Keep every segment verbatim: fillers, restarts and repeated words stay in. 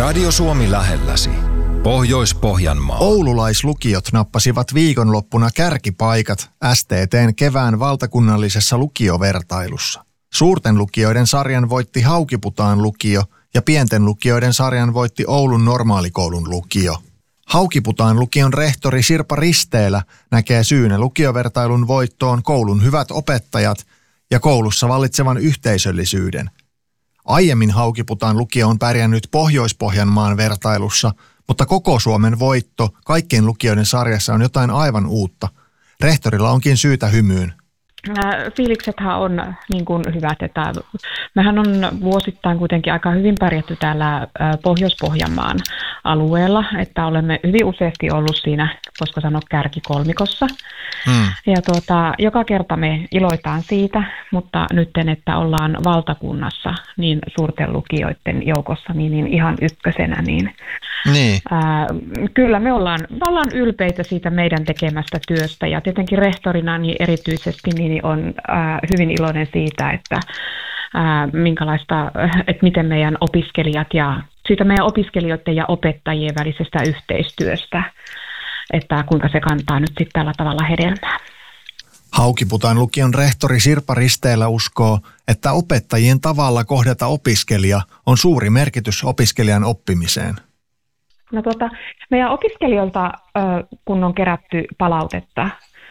Radio Suomi lähelläsi. Pohjois-Pohjanmaa. Oululaislukiot nappasivat viikonloppuna kärkipaikat S T T:n kevään valtakunnallisessa lukiovertailussa. Suurten lukioiden sarjan voitti Haukiputaan lukio ja pienten lukioiden sarjan voitti Oulun normaalikoulun lukio. Haukiputaan lukion rehtori Sirpa Risteelä näkee syynä lukiovertailun voittoon koulun hyvät opettajat ja koulussa vallitsevan yhteisöllisyyden. Aiemmin Haukiputaan lukio on pärjännyt Pohjois-Pohjanmaan vertailussa, mutta koko Suomen voitto kaikkien lukioiden sarjassa on jotain aivan uutta. Rehtorilla onkin syytä hymyyn. Fiiliksethän on niin kuin hyvät, että mehän on vuosittain kuitenkin aika hyvin pärjätty täällä Pohjois-Pohjanmaan alueella, että olemme hyvin useasti ollut siinä, voisiko sanoa kärkikolmikossa. Hmm. Ja tuota, joka kerta me iloitaan siitä, mutta nytten, että ollaan valtakunnassa niin suurten lukioiden joukossa, niin, niin ihan ykkösenä, niin, niin. Ää, kyllä me ollaan, me ollaan ylpeitä siitä meidän tekemästä työstä ja tietenkin rehtorina niin erityisesti niin on ää, hyvin iloinen siitä, että ää, minkälaista, että miten meidän opiskelijat ja siitä meidän opiskelijoiden ja opettajien välisestä yhteistyöstä, että kuinka se kantaa nyt sitten tällä tavalla hedelmää. Haukiputaan lukion rehtori Sirpa Risteelä uskoo, että opettajien tavalla kohdata opiskelija on suuri merkitys opiskelijan oppimiseen. No tuota, meidän opiskelijoilta, kun on kerätty palautetta,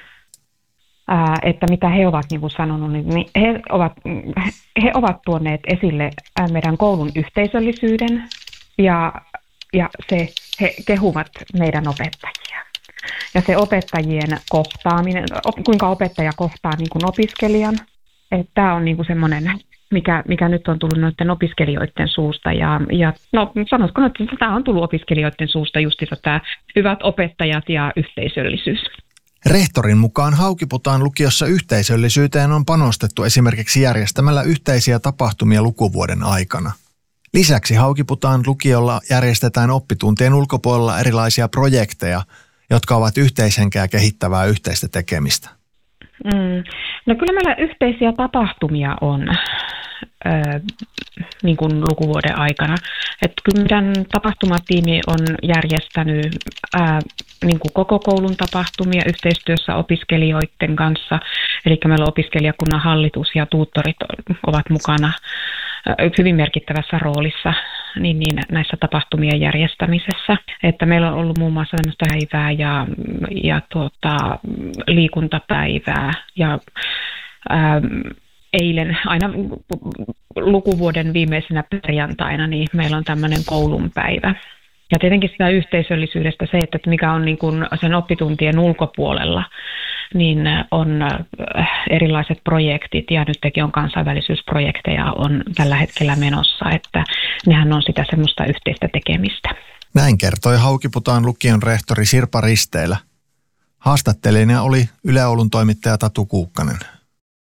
että mitä he ovat niin kuin sanonut, niin he ovat, he ovat tuoneet esille meidän koulun yhteisöllisyyden ja, ja se, he kehuvat meidän opettajia. Ja se opettajien kohtaaminen, kuinka opettaja kohtaa niin kuin opiskelijan, että tämä on niin kuin semmoinen, mikä, mikä nyt on tullut noiden opiskelijoiden suusta. Ja, ja no sanoisiko, että tämä on tullut opiskelijoiden suusta justiinsa tämä hyvät opettajat ja yhteisöllisyys. Rehtorin mukaan Haukiputaan lukiossa yhteisöllisyyteen on panostettu esimerkiksi järjestämällä yhteisiä tapahtumia lukuvuoden aikana. Lisäksi Haukiputaan lukiolla järjestetään oppituntien ulkopuolella erilaisia projekteja, jotka ovat yhteishenkeä kehittävää yhteistä tekemistä. Mm. No kyllä meillä yhteisiä tapahtumia on ö, niin kuin lukuvuoden aikana. Että kyllä meidän tapahtumatiimi on järjestänyt ö, niin kuin koko koulun tapahtumia yhteistyössä opiskelijoiden kanssa. Eli meillä opiskelijakunnan hallitus ja tuuttorit ovat mukana hyvin merkittävässä roolissa niin, niin näissä tapahtumien järjestämisessä. Että meillä on ollut muun muassa tämmöistä päivää ja, ja tuota, liikuntapäivää ja ää, eilen aina lukuvuoden viimeisenä perjantaina niin meillä on tämmöinen koulunpäivä. Ja tietenkin sitä yhteisöllisyydestä se, että mikä on niin kuin sen oppituntien ulkopuolella, niin on erilaiset projektit ja nytkin on kansainvälisyysprojekteja on tällä hetkellä menossa, että nehän on sitä semmoista yhteistä tekemistä. Näin kertoi Haukiputaan lukion rehtori Sirpa Risteelä. Haastattelijana oli Yle Oulun toimittaja Tatu Kuukkanen.